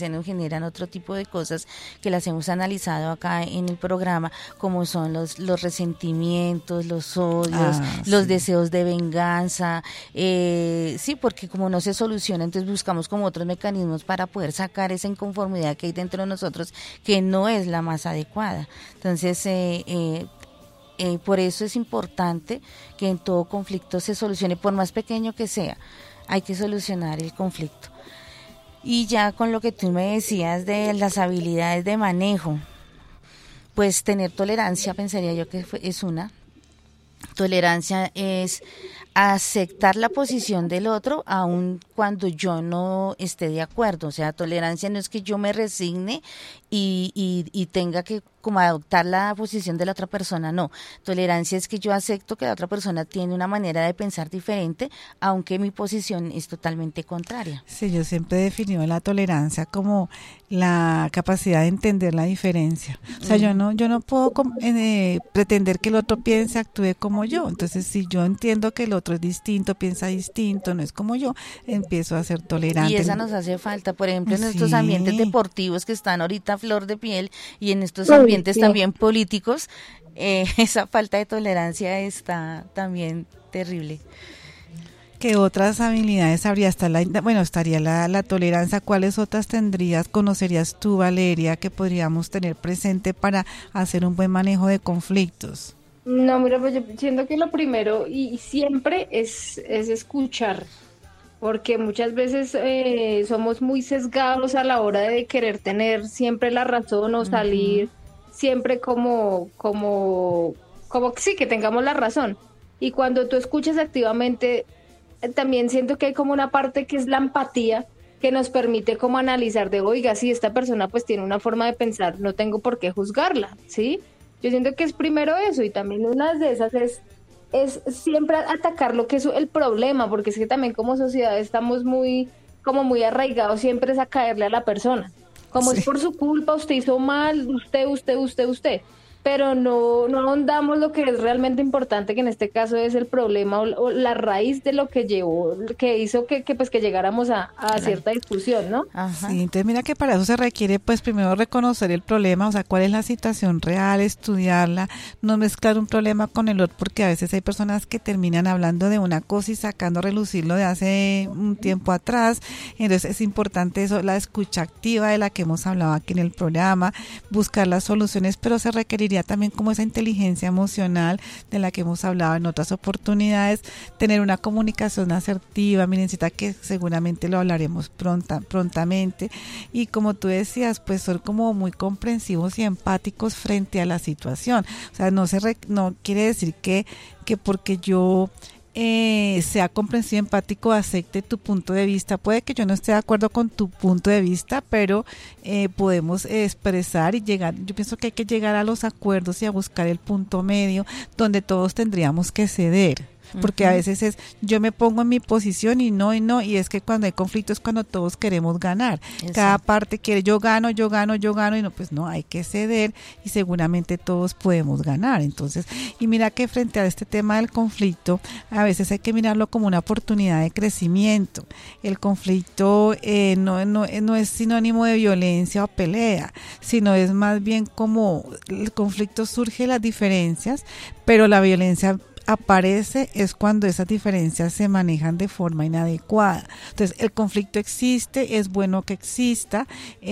se nos generan otro tipo de cosas que las hemos analizado acá en el programa, como son los resentimientos, los odios, los deseos de venganza, sí, porque como no se soluciona, entonces buscamos como otros mecanismos para poder sacar esa inconformidad que hay dentro de nosotros, que no es la más adecuada. Entonces, por eso es importante que en todo conflicto se solucione, por más pequeño que sea, hay que solucionar el conflicto. Y ya con lo que tú me decías de las habilidades de manejo, pues tener tolerancia, pensaría yo que es una. Tolerancia es aceptar la posición del otro aun cuando yo no esté de acuerdo. O sea, tolerancia no es que yo me resigne y tenga que como adoptar la posición de la otra persona, no. Tolerancia es que yo acepto que la otra persona tiene una manera de pensar diferente, aunque mi posición es totalmente contraria. Sí, yo siempre he definido la tolerancia como la capacidad de entender la diferencia. O sea, yo no puedo pretender que el otro piense, actúe como yo. Entonces, si yo entiendo que el otro es distinto, piensa distinto, no es como yo, empiezo a ser tolerante. Y esa nos hace falta, por ejemplo, en estos ambientes deportivos que están ahorita a flor de piel y en estos ambientes también políticos, esa falta de tolerancia está también terrible. ¿Qué otras habilidades habría? Estaría la tolerancia. ¿Cuáles otras conocerías tú, Valeria, que podríamos tener presente para hacer un buen manejo de conflictos? No, mira, pues yo siento que lo primero y siempre es escuchar, porque muchas veces somos muy sesgados a la hora de querer tener siempre la razón o salir siempre como sí, que tengamos la razón. Y cuando tú escuchas activamente, también siento que hay como una parte que es la empatía, que nos permite como analizar de, oiga, si esta persona pues tiene una forma de pensar, no tengo por qué juzgarla, ¿sí? Yo siento que es primero eso, y también una de esas es siempre atacar lo que es el problema, porque es que también como sociedad estamos muy arraigados siempre es a caerle a la persona. Como es por su culpa, usted hizo mal, usted. Pero no ahondamos lo que es realmente importante, que en este caso es el problema o la raíz de lo que hizo que llegáramos a cierta discusión, ¿no? Ajá. Sí, entonces mira que para eso se requiere pues primero reconocer el problema, o sea, cuál es la situación real, estudiarla, no mezclar un problema con el otro, porque a veces hay personas que terminan hablando de una cosa y sacando a relucirlo de hace un tiempo atrás. Entonces es importante eso, la escucha activa de la que hemos hablado aquí en el programa, buscar las soluciones, pero se requeriría también como esa inteligencia emocional de la que hemos hablado en otras oportunidades, tener una comunicación asertiva, Mirencita, que seguramente lo hablaremos prontamente, y como tú decías, pues ser como muy comprensivos y empáticos frente a la situación. O sea, no quiere decir que porque yo sea comprensivo, empático, acepte tu punto de vista. Puede que yo no esté de acuerdo con tu punto de vista, pero podemos expresar y llegar. Yo pienso que hay que llegar a los acuerdos y a buscar el punto medio donde todos tendríamos que ceder. Porque a veces es yo me pongo en mi posición y y es que cuando hay conflicto es cuando todos queremos ganar. Exacto. Cada parte quiere yo gano y no, pues no, hay que ceder y seguramente todos podemos ganar. Entonces, y mira que frente a este tema del conflicto, a veces hay que mirarlo como una oportunidad de crecimiento. El conflicto no es sinónimo de violencia o pelea, sino es más bien como el conflicto surge de las diferencias, pero la violencia aparece es cuando esas diferencias se manejan de forma inadecuada. Entonces el conflicto existe, es bueno que exista,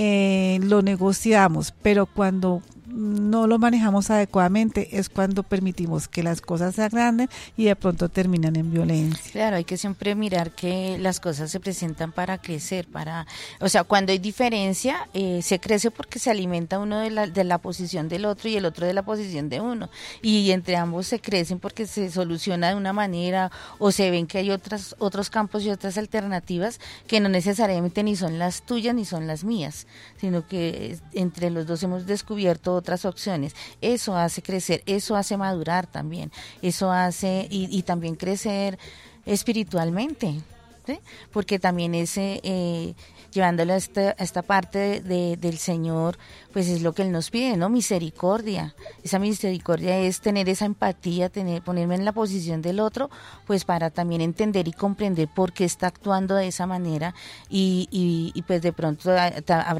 lo negociamos, pero cuando no lo manejamos adecuadamente es cuando permitimos que las cosas se agranden y de pronto terminan en violencia. Claro, hay que siempre mirar que las cosas se presentan para crecer, o sea, cuando hay diferencia se crece porque se alimenta uno de la posición del otro y el otro de la posición de uno, y entre ambos se crecen porque se soluciona de una manera o se ven que hay otros campos y otras alternativas que no necesariamente ni son las tuyas ni son las mías, sino que entre los dos hemos descubierto otras opciones. Eso hace crecer, eso hace madurar también, eso hace y también crecer espiritualmente, ¿sí? Porque también llevándolo a esta parte del Señor, pues es lo que Él nos pide, ¿no? Misericordia. Esa misericordia es tener esa empatía, ponerme en la posición del otro, pues para también entender y comprender por qué está actuando de esa manera y pues de pronto habrá